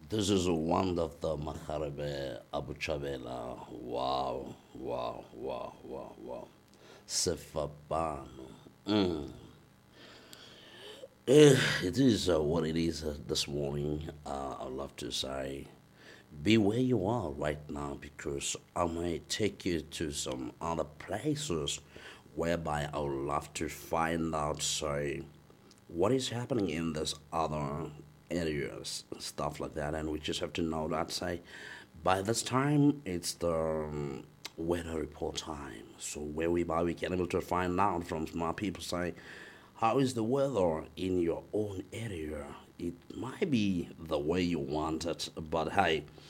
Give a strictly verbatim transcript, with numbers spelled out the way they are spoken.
This is one of the Magharibe Abu Chabela. Wow, wow, wow, wow, wow. Sefabano. Mm. Eh, it is uh, what it is uh, this morning. Uh, I'd love to say be where you are right now because I may take you to some other places whereby I would love to find out, say, what is happening in this other areas and stuff like that. And we just have to know that, say, by this time, it's the um, weather report time. So where we by we can able to find out from smart people, say, how is the weather in your own area? It might be the way you want it, but hey,